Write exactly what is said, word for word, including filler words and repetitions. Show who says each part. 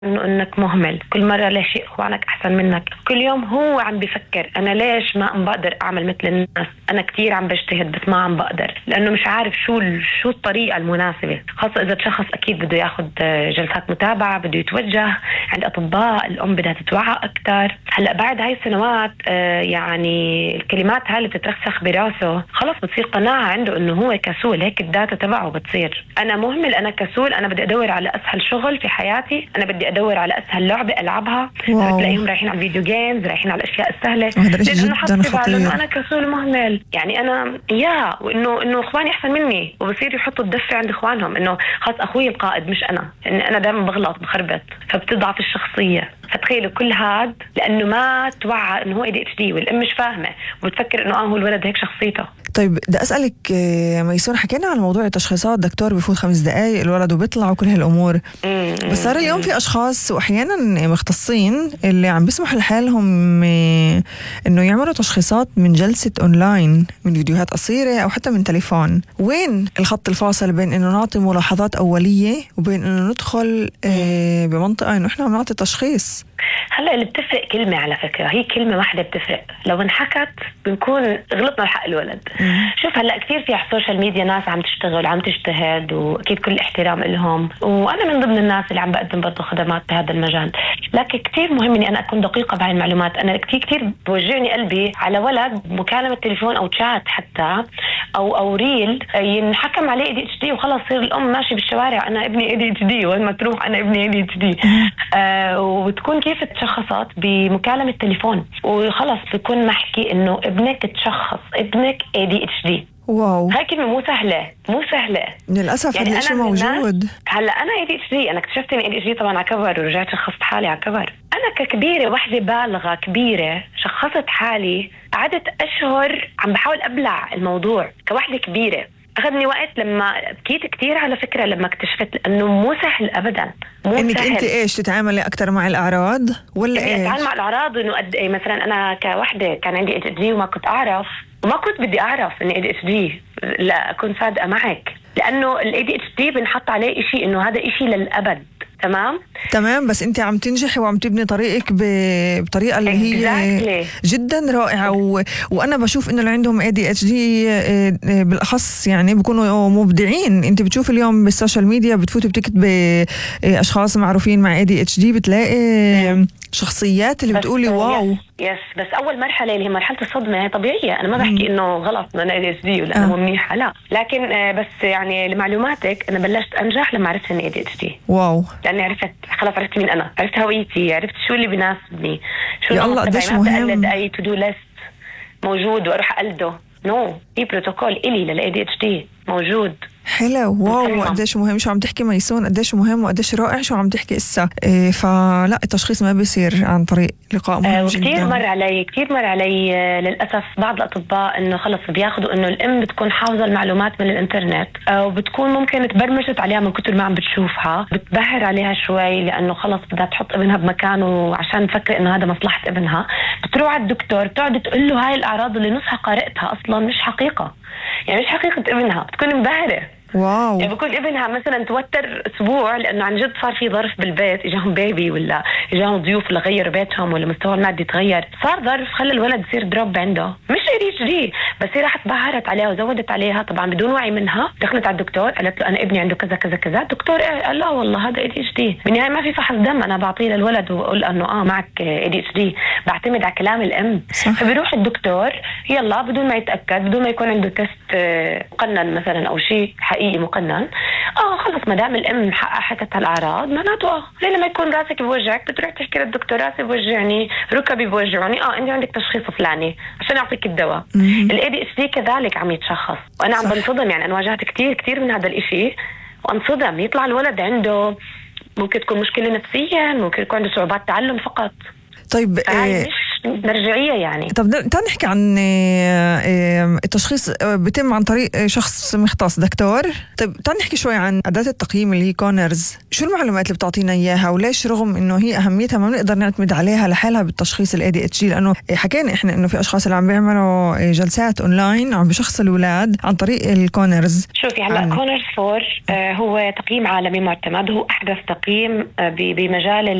Speaker 1: انه انك مهمل، كل مره ليش اخوانك احسن منك، كل يوم هو عم بفكر انا ليش ما عم بقدر اعمل مثل الناس، انا كتير عم بجتهد بس ما عم بقدر، لانه مش عارف شو شو الطريقه المناسبه. خاصه اذا تشخص اكيد بده ياخذ جلسات متابعه، بده يتوجه عند اطباء، الام بدها تتوعى اكثر. هلا بعد هاي السنوات يعني الكلمات هاي اللي بتترسخ براسه خلص بتصير قناعه عنده انه هو كسول، هيك الداتا تبعه بتصير انا مهمل، انا كسول، انا بدي ادور على اسهل شغل في حياتي، انا بدي ادور على اسهل لعبه العبها. بتلاقيهم رايحين على الفيديو جيمز، رايحين على الاشياء السهله، لانه حط في باله انه انا كسول مهمل، يعني انا يا وانه انه اخواني احسن مني، وبصير يحطوا الدفه عند اخوانهم انه خلص اخوي القائد مش انا، ان انا دائما بغلط بخربط، فبتضعف الشخصيه. فتخيلوا كل هاد لانه ما توعى انه هو اي دي اتش دي، والام مش فاهمه وبتفكر انه اه هو الولد هيك شخصيته.
Speaker 2: طيب بدي اسالك ميسون، حكينا عن موضوع التشخيصات، دكتور بيفوت خمس دقائق الولد وبيطلع وكل هالامور، بس صار اليوم في اشخاص واحيانا مختصين اللي عم بيسمحوا لحالهم انه يعملوا تشخيصات من جلسه اونلاين، من فيديوهات قصيره او حتى من تليفون. وين الخط الفاصل بين انه نعطي ملاحظات اوليه وبين انه ندخل بمنطقه انه احنا عم نعطي تشخيص؟
Speaker 1: هلا اللي بتفرق كلمه، على فكره هي كلمه واحده بتفرق، لو انحكت بنكون غلطنا بحق الولد. مم. شوف هلا كثير في على السوشيال ميديا ناس عم تشتغل عم تجتهد، واكيد كل احترام لهم، وانا من ضمن الناس اللي عم بقدم برضه خدمات بهذا المجال، لكن كثير مهم اني انا اكون دقيقه بهاي المعلومات. انا كثير كثير بوجعني قلبي على ولد مكالمه تليفون او شات حتى او او ريل ينحكم عليه اي دي اتش دي، وخلص يصير الام ماشي بالشوارع انا ابني اي دي اتش دي، وين ما تروح انا ابني اي دي اتش دي. آه وتكون كيف تشخصت بمكالمة تليفون، وخلص بيكون محكي انه ابنك تشخص ابنك اي دي اتش دي.
Speaker 2: واو،
Speaker 1: هاي كلمة مو سهلة مو سهلة
Speaker 2: للأسف. يعني هذا الشيء موجود.
Speaker 1: هلا أنا اي دي اتش دي، أنا اكتشفت إني اي دي اتش دي طبعا على كبر، ورجعت شخصت حالي على كبر. أنا ككبيرة وحدة بالغة كبيرة شخصت حالي، قعدت أشهر عم بحاول أبلع الموضوع كوحدة كبيرة. أخذني وقت لما بكيت كتير على فكرة لما اكتشفت لأنه مو سهل أبدا، مو
Speaker 2: إنك
Speaker 1: سهل.
Speaker 2: أنت إيش تتعاملي أكتر مع الأعراض ولا إيش؟
Speaker 1: أتعامل مع الأعراض إنه قد إيه مثلا أنا كوحدة كان عندي اي دي اتش دي وما كنت أعرف، وما كنت بدي أعرف إني اي دي اتش دي، لا أكون صادقة معك، لأنه الاي دي اتش دي بنحط عليه إشي إنه هذا إشي للأبد. تمام
Speaker 2: تمام، بس انت عم تنجحي وعم تبني طريقك بطريقه اللي هي
Speaker 1: exactly.
Speaker 2: جدا رائعه، و... وانا بشوف انه اللي عندهم اي دي اتش دي بالاخص يعني بيكونوا مبدعين. انت بتشوف اليوم بالسوشيال ميديا بتفوتي بتكتب اشخاص معروفين مع اي دي اتش دي، بتلاقي شخصيات اللي بتقولي واو.
Speaker 1: يس بس اول مرحله اللي هي مرحله الصدمه هي طبيعيه، انا ما بحكي انه غلط انا اي دي اتش دي ولا انا منيحه، لا، لكن بس يعني لمعلوماتك انا بلشت انجح لما عرفت اني اي دي اتش دي.
Speaker 2: واو،
Speaker 1: لاني عرفت خلاص، عرفت مين انا، عرفت هويتي، عرفت شو اللي بيناسبني، شو
Speaker 2: يا الله قديش مهم.
Speaker 1: اي تو دو ليست موجود واروح اقلده، نو في بروتوكول الي للاي دي اتش دي موجود.
Speaker 2: حلو، واو قديش مهم. شو عم تحكي ميسون، قديش مهم وقديش رائع شو عم تحكي إسا. إيه فلا التشخيص ما بيصير عن طريق لقاء مهم
Speaker 1: آه
Speaker 2: جدا.
Speaker 1: كتير مر علي كتير مر علي آه للأسف بعض الأطباء إنه خلص بياخدوا إنه الأم بتكون حافظة المعلومات من الإنترنت، آه وبتكون ممكن تبرمجت عليها من كتر ما عم بتشوفها، بتبهر عليها شوي لأنه خلص بدها تحط ابنها بمكانه عشان تفكر إنه هذا مصلحة ابنها. بتروح على الدكتور بتقعد تقول له هاي الأعراض اللي نصها قارئتها أصلا مش حقيقة، يعني مش حقيقة ابنها، بتكون مبهرة.
Speaker 2: واو،
Speaker 1: يعني بكون ابنها مثلا توتر اسبوع لانه عن جد صار في ظرف بالبيت، اجاهم بيبي ولا اجاهم ضيوف ولا غيروا بيتهم ولا مستوى المادي تغير، صار ظرف خلى الولد يصير دروب عنده، مش اي دي اتش دي، بس هي راحت بهرت عليها وزودت عليها طبعا بدون وعي منها. دخلت على الدكتور قالت له انا ابني عنده كذا كذا كذا، الدكتور قال لا والله هذا اي دي اتش دي. بالنهايه ما في فحص دم انا بعطيه للولد واقول انه اه معك اي دي اتش دي، بعتمد على كلام الام. صح. فبيروح الدكتور يلا بدون ما يتاكد، بدون ما يكون عنده تست مقنن مثلا او شيء حقيقي مقنن، اه خلص ما دام الام حكت هالاعراض معناته اه زي لما يكون راسك بوجعك بتروح تحكي للدكتور راسي بوجعني، ركبي بوجعني، اه انت عندك تشخيص فلاني عشان اعطيك الدواء. الاي دي اتش دي كذلك عم يتشخص، وانا عم بنصدم، يعني انا واجهت كتير كتير من هذا الاشي وانصدم، يطلع الولد عنده ممكن تكون مشكله نفسيه، ممكن يكون عنده صعوبات تعلم فقط.
Speaker 2: طيب
Speaker 1: إيه مش مرجعية يعني.
Speaker 2: طب تعال نحكي عن التشخيص بيتم عن طريق شخص مختص دكتور. طب تعال نحكي شوي عن أداة التقييم اللي هي كونرز. شو المعلومات اللي بتعطينا إياها وليش رغم إنه هي أهميتها ما بنقدر نعتمد عليها لحالها بالتشخيص ال إيه دي إتش دي؟ لأنه حكينا إحنا إنه في أشخاص اللي عم بيعملوا جلسات أونلاين عم بشخصوا الأولاد عن طريق الكونرز.
Speaker 1: شوفي هلا كونرز فور هو تقييم عالمي معتمد، هو أحدث تقييم بمجال